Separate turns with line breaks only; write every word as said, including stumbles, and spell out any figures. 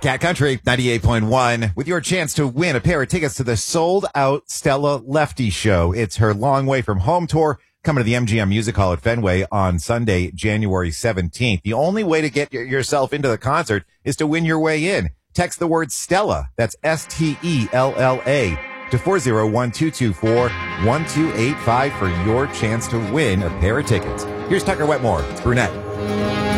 Cat Country ninety-eight point one with your chance to win a pair of tickets to the sold-out Stella Lefty Show. It's her Long Way From Home tour coming to the M G M Music Hall at Fenway on Sunday, January seventeenth. The only way to get yourself into the concert is to win your way in. Text the word Stella, that's S T E L L A, to four oh one, two two four, one two eight five for your chance to win a pair of tickets. Here's Tucker Wetmore. It's Brunette.